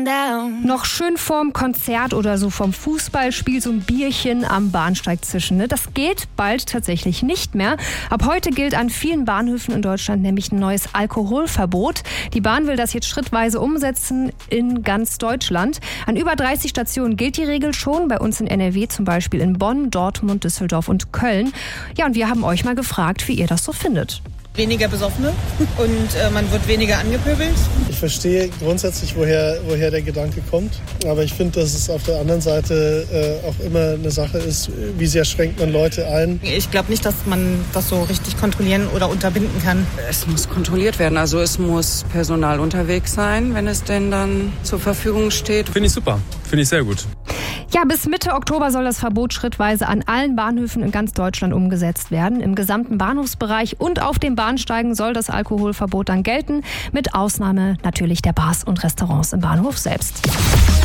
down. Noch schön vorm Konzert oder so vom Fußballspiel so ein Bierchen am Bahnsteig zischen. Ne? Das geht bald tatsächlich nicht mehr. Ab heute gilt an vielen Bahnhöfen in Deutschland nämlich ein neues Alkoholverbot. Die Bahn will das jetzt schrittweise umsetzen in ganz Deutschland. An über 30 Stationen gilt die Regel schon. Bei uns in NRW zum Beispiel in Bonn, Dortmund, Düsseldorf und Köln. Ja, und wir haben euch mal gefragt, wie ihr das so findet. Weniger Besoffene und man wird weniger angepöbelt. Ich verstehe grundsätzlich, woher der Gedanke kommt. Aber ich finde, dass es auf der anderen Seite auch immer eine Sache ist, wie sehr schränkt man Leute ein. Ich glaube nicht, dass man das so richtig kontrollieren oder unterbinden kann. Es muss kontrolliert werden. Also es muss Personal unterwegs sein, wenn es denn dann zur Verfügung steht. Finde ich super. Finde ich sehr gut. Ja, bis Mitte Oktober soll das Verbot schrittweise an allen Bahnhöfen in ganz Deutschland umgesetzt werden. Im gesamten Bahnhofsbereich und auf den Bahnsteigen soll das Alkoholverbot dann gelten, mit Ausnahme natürlich der Bars und Restaurants im Bahnhof selbst.